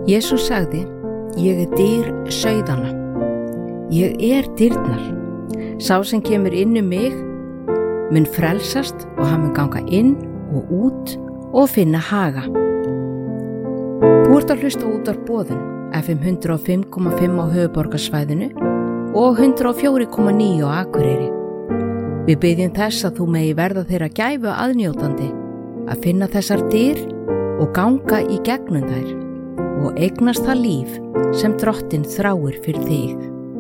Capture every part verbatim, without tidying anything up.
Jesús sagði, ég er dyr sauðanna. Ég er dyrnar. Sá sem kemur inn um mig mun frelsast og hann mun ganga inn og út og finna haga. Þú ert að hlusta út af boðun F M hundrað og fimm komma fimm á höfuðborgarsvæðinu og hundrað og fjögur komma níu á Akureyri. Við biðjum þess að þú megi verða þeirra gæfu aðnjótandi að finna þessar dyr og ganga í gegnum þær og eignast það líf sem Drottinn þráir fyrir þig.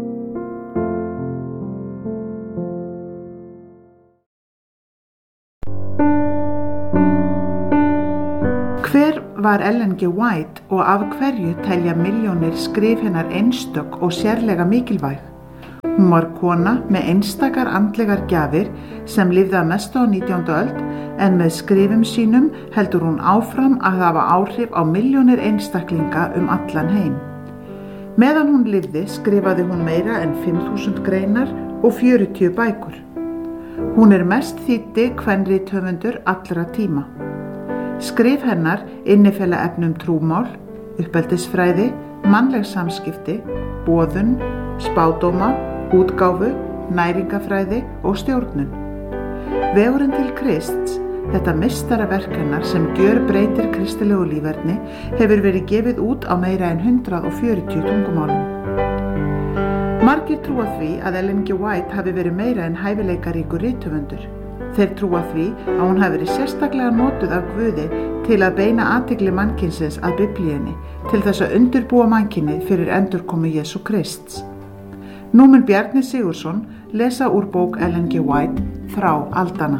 Hver var Ellen G. White og af hverju telja milljónir skrif hennar einstök og sérlega mikilvæg? Hún var kona með einstakar andlegar gjafir sem lifði að mestu á nítjándu öld en með skrifum sínum heldur hún áfram að hafa áhrif á milljónir einstaklinga um allan heim. Meðan hún lifði skrifaði hún meira en fimm þúsund greinar og fjörutíu bækur. Hún er mest þýddi kvenrithöfundur allra tíma. Skrif hennar innifela efnum trúmál, uppeldisfræði, mannleg samskipti, boðun, spádóma, útgáfu, næringafræði og stjórnun. Vegurinn til Krists, þetta meistaraverk hennar sem gjörbreytir kristilegu líferni, hefur verið gefið út á meira en hundrað og fjörutíu tungumálum. Margir trúa því að Ellen G. White hafi verið meira en hæfileikaríkur rithöfundur. Þeir trúa því að hún hafi verið sérstaklega notuð af Guði til að beina athygli mannkynsins að Biblíunni til þess að undirbúa mannkynið fyrir endurkomu Jesú Krists. Nú mun Bjarni Sigurðsson lesa úr bók Ellen G. White Frá aldanna.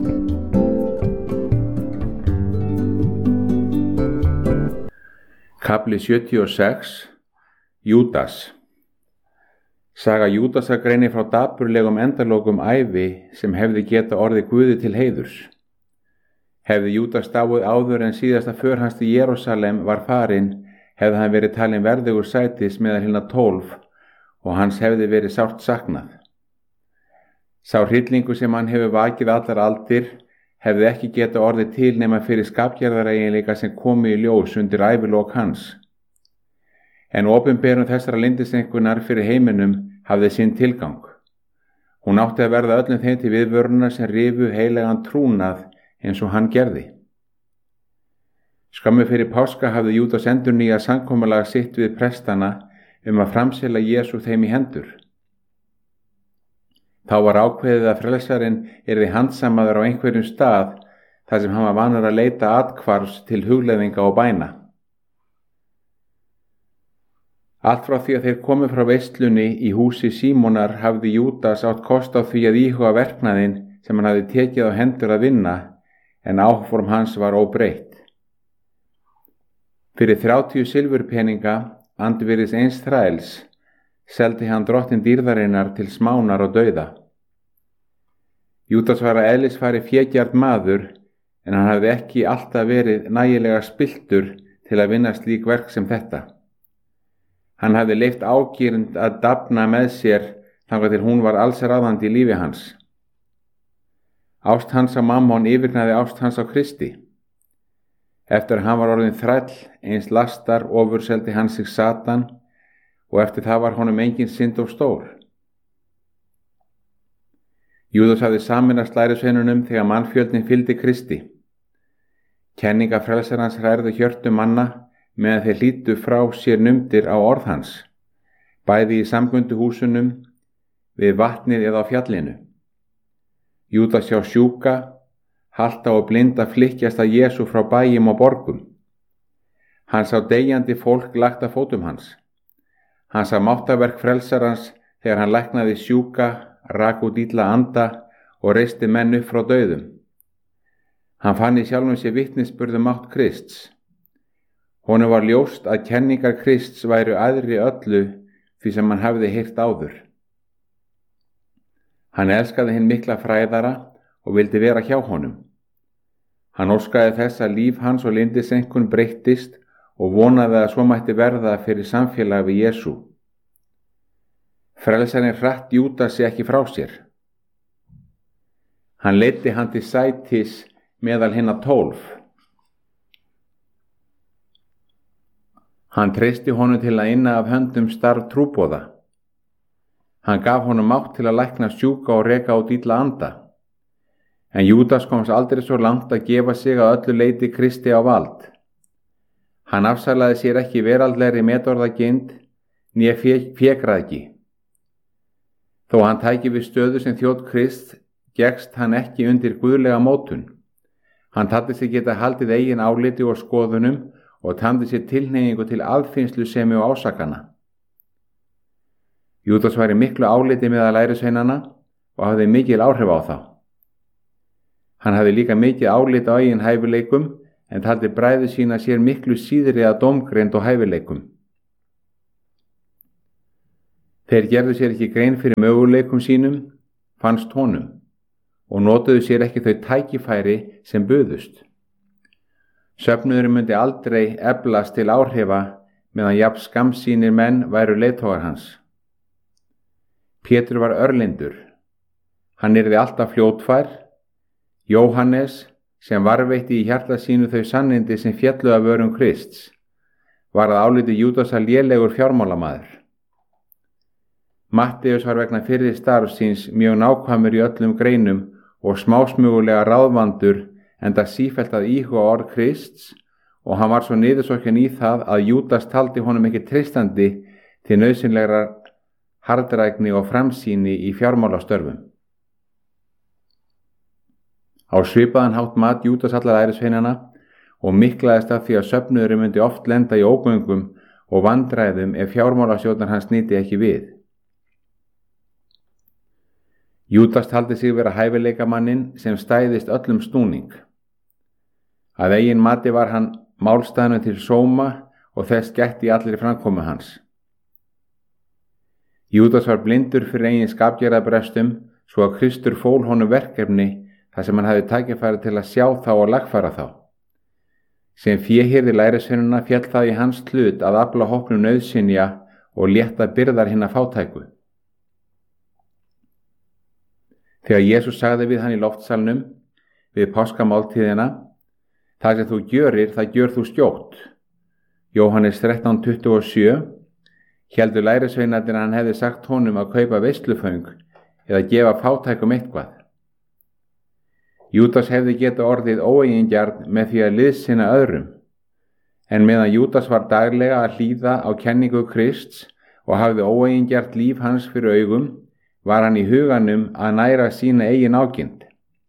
Kafli sjötíu og sex Júdas. Saga Júdasar greinir frá dapurlegum endalokum ævi sem hefði geta orðið Guði til heiðurs. Hefði Júdas dáið áður en síðasta för hans til Jerúsalem var farin, hefði hann verið talinn verðugur sætis meðal hinna tólf og hans hefði verið sárt saknað. Sá hryllingur sem hann hefur vakið allar aldir hefði ekki geta orðið til nema fyrir skapgerðareiginleika sem komu í ljós undir ævilok hans. En opinberun þessara lyndisengunar fyrir heiminum hafði sinn tilgang. Hún átti að verða öllum þeim til viðvörunar sem rifu heilagan trúnað eins og hann gerði. Skömmu fyrir páska hafði Júdas endurnýjað samkomulag sitt við prestana um að framsela Jesú þeim í hendur. Þá var ákveðið að frelsarinn yrði handsamaður á einhverjum stað þar sem hann var vanur að leita athvarfs til hugleiðinga og bæna. Allt frá því að þeir komu frá veislunni í húsi Símonar hafði Júdas átt kost á því að íhuga verknaðinn sem hann hafði tekið á hendur að vinna, en áform hans var óbreytt. Fyrir þrjátíu silfurpeninga, andvirðis eins þræls, seldi hann Drottinn dýrðarinnar til smánar og dauða. Júdas var að eðlisfari fégjart maður, en hann hafði ekki alltaf verið nægilega spilltur til að vinna slík verk sem þetta. Hann hafði leyft ágirnd að dafna með sér þangað til hún var alls ráðandi í lífi hans. Ást hans á Mammon yfirgnæfði ást hans á Kristi. Eftir að hann var orðinn þræll, eins lastar, ofurseldi hann sig Satan og eftir það var honum engin synd of stór. Júdas hafði sameinast lærisveinunum þegar mannfjöldinn fylgdi Kristi. Kenninga frelsarans hrærðu hjörtu manna meðan þeir hlýddu frá sér numdir á orð hans, bæði í samkunduhúsunum, við vatnið eða á fjallinu. Júdas sjá sjúka, halta og blinda flykkjast að Jesú frá bæjum og borgum. Hann sá deyjandi fólk lagt að fótum hans. Hann sá máttaverk frelsarans þegar hann læknaði sjúka, rak út illa anda og reisti menn upp frá dauðum. Hann fann í sjálfum sér vitnisburðum mátt Krists. Honum var ljóst að kenningar Krists væru æðri öllu því sem hann hafði heyrt áður. Hann elskaði hinn mikla fræðara og vildi vera hjá honum. Hann óskaði þess að líf hans og lyndisenkun breyttist og vonaði að svo mætti verða fyrir samfélag við Jesú. Frelsarinn hratt Júdasi ekki frá sér. Hann leiddi hann til sætis meðal hinna tólf. Hann treysti honum til að inna af höndum starf trúboða. Hann gaf honum mátt til að lækna sjúka og reka út illa anda. En Júdas komst aldrei svo langt að gefa sig að öllu leyti Kristi á vald. Hann afsalaði sér ekki veraldlegri metorðagind né fékræðgi. Þó hann tæki við stöðu sem þjónn Krist, gekkst hann ekki undir guðlega mótun. Hann taldi sig geta haldið eigin áliti og skoðunum og tamdi sér tilhneigingu til aðfinnslusemi og ásakana. Júdas var í miklu áliti meðal lærisveinanna og hafði mikil áhrif á þá. Hann hafði líka mikið álit á eigin hæfileikum en taldi bræður sína sér miklu síðri að dómgreind og hæfileikum. Þeir gerðu sér ekki grein fyrir möguleikum sínum, fannst honum, og notuðu sér ekki þau tækifæri sem buðust. Söfnuðurinn myndi aldrei eflast til áhrifa meðan jafn skammsýnir menn væru leiðtogar hans. Pétur var örlindur. Hann yrði alltaf fljótfær. Jóhannes, sem varveitti í hjarta sínu þau sannindi sem féllu af vörum Krists, var að áliti Júdasar lélegur fjármálamaður. Matteus var vegna fyrri starf síns mjög nákvæmur í öllum greinum og smásmugulega ráðvandur enda sífellt að íhuga orð Krists og hann var svo niðursokkin í það að Júdas taldi honum ekki treystandi til nauðsynlegrar harðrækni og framsýni í fjármálastörfum. Á svipaðan hátt mat Júdas allar lærisveinana og miklaðist af því að söfnuðurinn myndi oft lenda í ógöngum og vandræðum ef fjármálastjórnar hans nyti ekki við. Júdas taldi sig vera hæfileikamannin sem stæðist öllum snúning. Að eigin mati var hann málstæðnum til sóma og þess gætti í allri framkomu hans. Júdas var blindur fyrir eigin skapgerðarbrestum svo að Kristur fól honum verkefni þar sem hann hafði tækifæri til að sjá þá og lagfæra þá. Sem féhirði lærisveinanna féll það í hans hlut að afla hópnum nauðsynja og létta byrðar hinna fátæku. Þegar Jesús sagði við hann í loftsalnum við páskamáltíðina: "Það sem þú gjörir, það gjör þú skjótt." Jóhannes þrettán tuttugu og sjö héldu lærisveinarnir að hann hefði sagt honum að kaupa veisluföng eða gefa fátækum eitthvað. Júdas hefði getað orðið óeigingjarn með því að liðsinna öðrum, en meðan Júdas var daglega að hlýða á kenningu Krists og hafði óeigingjarnt líf hans fyrir augum, var hann í huganum að næra sína eigin ágind.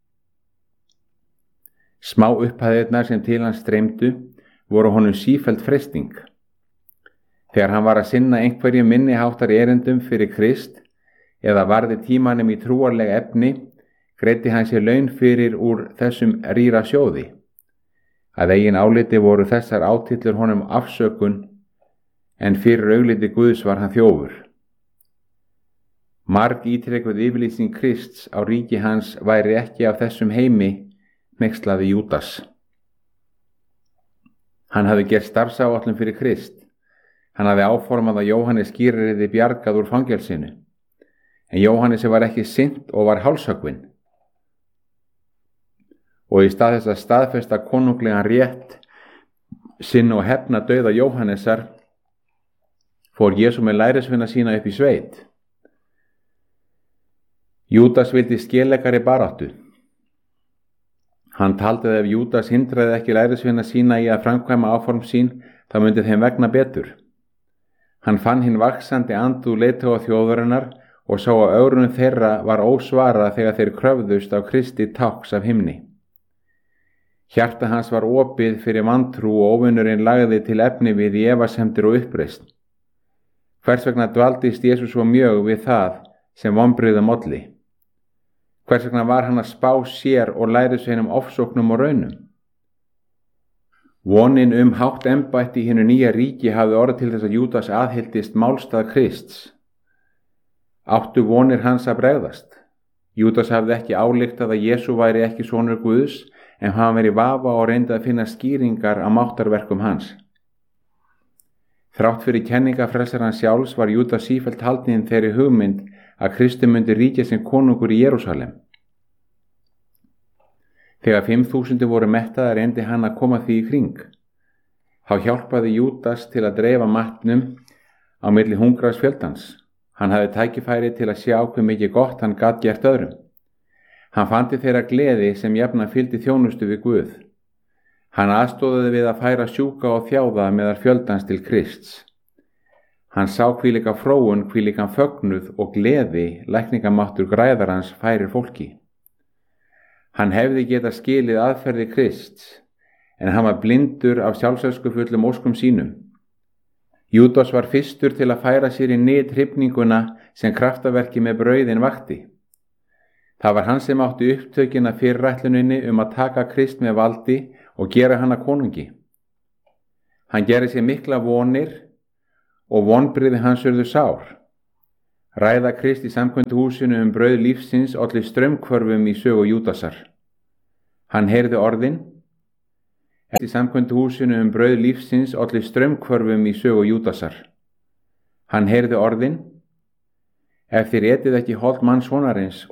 Smá upphæðirnar sem til hans streymdu voru honum sífellt freisting. Þegar hann var að sinna einhverju minni háttar erindum fyrir Krist eða varði tímanum í trúarlega efni, greiddi hann sér laun fyrir úr þessum rýra sjóði. Að eigin áliti voru þessar átillur honum afsökun, en fyrir augliti Guðs var hann þjófur. Marg ítrekuð yfirlýsing Krists á ríki hans væri ekki af þessum heimi, hneykslaði Júdas. Hann hafði gert starfsáætlun fyrir Krist. Hann hafði áformað að Jóhannes skýrari yrði bjargað úr fangelsinu, en Jóhannesi var ekki sinnt og var hálshöggvinn. Og í stað þess að staðfesta konunglegan rétt sinn og hefna dauða Jóhannesar, fór Jesú með lærisveina sína upp í sveit. Júdas vildi skelegari baráttu. Hann taldi að ef Júdas hindraði ekki lærisveina sína í að framkvæma áform sín, þá myndi þeim vegna betur. Hann fann hinn vaxandi andu leiðtoga þjóðarinnar og sá að ögrun þeirra var ósvarað þegar þeir kröfðust á Kristi tákns af himni. Hjarta hans var opið fyrir vantrú og óvinurinn lagði til efni við í efasemdir og uppreisn. Hvers vegna dvaldist Jesús svo mjög við það sem vonbrigðum olli? Hvers vegna var hann að spá sér og lærisveinum ofsóknum og raunum? Vonin um hátt embætti í hinu nýja ríki hafði orðið til þess að Júdas aðhylltist málstað Krists. Áttu vonir hans að bregðast. Júdas hafði ekki ályktað að Jesú væri ekki sonur Guðs, en hann verið vafa og reyndi að finna skýringar á máttarverkum hans. Þrátt fyrir kenninga frelsarans sjálfs var Júdas sífellt haldinn þeirri hugmynd að Kristi myndi ríkja sem konungur í Jerúsalem. Þegar fimm þúsundir voru mettaðar reyndi hann að koma því í kring. Þá hjálpaði Júdas til að dreifa matnum á milli hungraðs fjöldans. Hann hafði tækifæri til að sjá hve mikið gott hann gat gert öðrum. Hann fandi þeirra gleði sem jafnan fylgdi þjónustu við Guð. Hann aðstóðaði við að færa sjúka og þjáða meðal fjöldans til Krists. Hann sá hvílíka fróun, hvílíkan fögnuð og gleði lækningamáttur græðarans færir fólki. Hann hefði getað skilið aðferði Krists, en hann var blindur af sjálfsöskufullum óskum sínum. Júdas var fyrstur til að færa sér í nið hrifninguna sem kraftaverki með brauðin vakti. Það var hann sem átti upptökina fyrirætluninni um að taka Krist með valdi og gera hann að konungi. Hann gerði sér mikla vonir og vonbrigði hans urðu sár. Ræða Krist í samkvæmduhúsinu um brauð lífsins olli straumhvörfum í sögu Júdasar. Hann heyrði orðin. Í samkvæmduhúsinu um brauð lífsins olli straumhvörfum í sögu Júdasar. Hann heyrði orðin. Ef þér etið ekki hold mannssonarins